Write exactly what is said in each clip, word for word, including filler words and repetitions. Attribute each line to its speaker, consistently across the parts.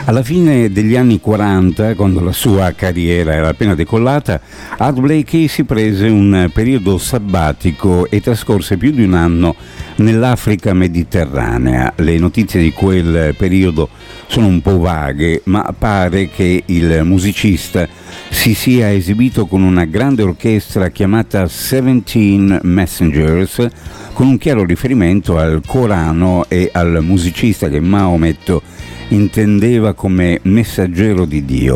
Speaker 1: Alla fine degli anni quaranta, quando la sua carriera era appena decollata, Art Blakey si prese un periodo sabbatico e trascorse più di un anno nell'Africa mediterranea. Le notizie di quel periodo sono un po' vaghe, ma pare che il musicista si sia esibito con una grande orchestra chiamata Seventeen Messengers, con un chiaro riferimento al Corano e al musicista che Maometto intendeva come messaggero di Dio.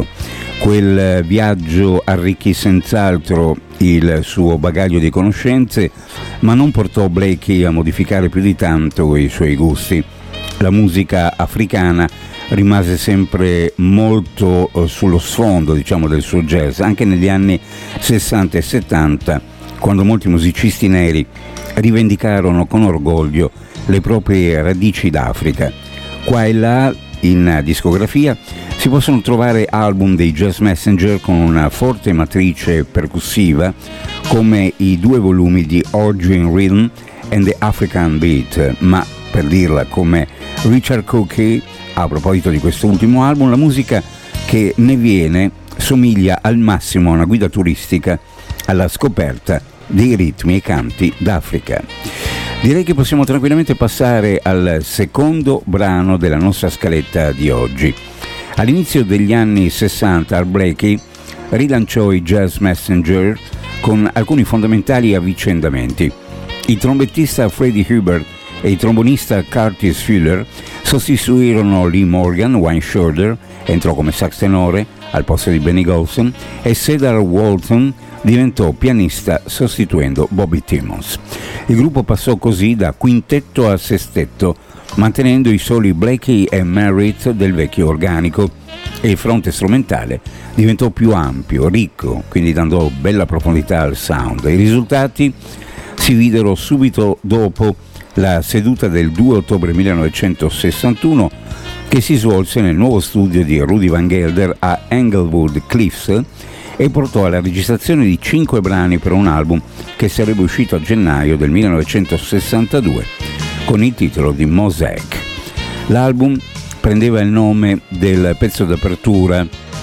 Speaker 1: Quel viaggio arricchì senz'altro il suo bagaglio di conoscenze, ma non portò Blakey a modificare più di tanto i suoi gusti. La musica africana rimase sempre molto sullo sfondo, diciamo, del suo jazz, anche negli anni sessanta e settanta, quando molti musicisti neri rivendicarono con orgoglio le proprie radici d'Africa. Qua e là in discografia si possono trovare album dei Jazz Messenger con una forte matrice percussiva, come i due volumi di Origin Rhythm and the African Beat, ma per dirla come Richard Cooke, a proposito di quest'ultimo album, la musica che ne viene somiglia al massimo a una guida turistica alla scoperta dei ritmi e canti d'Africa. Direi che possiamo tranquillamente passare al secondo brano della nostra scaletta di oggi. All'inizio degli anni sessanta Art Blakey rilanciò i Jazz Messenger con alcuni fondamentali avvicendamenti. Il trombettista Freddie Hubbard e il trombonista Curtis Fuller sostituirono Lee Morgan. Wayne Shorter entrò come sax tenore al posto di Benny Golson e Cedar Walton diventò pianista sostituendo Bobby Timmons. Il gruppo passò così da quintetto a sestetto, mantenendo i soli Blakey e Merritt del vecchio organico, e il fronte strumentale diventò più ampio, ricco, quindi dando bella profondità al sound. I risultati si videro subito dopo la seduta del due ottobre millenovecentosessantuno, che si svolse nel nuovo studio di Rudy Van Gelder a Englewood Cliffs e portò alla registrazione di cinque brani per un album che sarebbe uscito a gennaio del millenovecentosessantadue con il titolo di Mosaic. L'album prendeva il nome del pezzo d'apertura,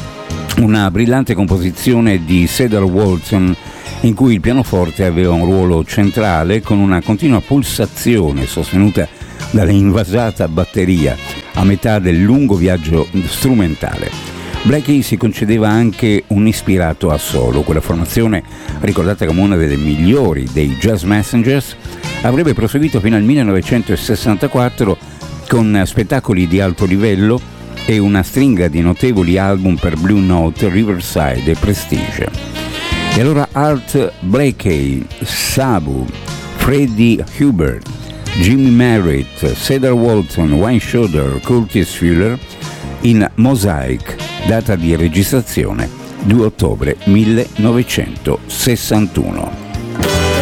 Speaker 1: una brillante composizione di Cedar Walton in cui il pianoforte aveva un ruolo centrale con una continua pulsazione sostenuta dall'invasata batteria a metà del lungo viaggio strumentale. Blakey si concedeva anche un ispirato assolo. Quella formazione, ricordata come una delle migliori dei Jazz Messengers, avrebbe proseguito fino al millenovecentosessantaquattro con spettacoli di alto livello e una stringa di notevoli album per Blue Note, Riverside e Prestige. E allora Art Blakey, Sabu, Freddie Hubbard, Jimmy Merritt, Cedar Walton, Wayne Shorter, Curtis Fuller in Mosaic, data di registrazione due ottobre millenovecentosessantuno.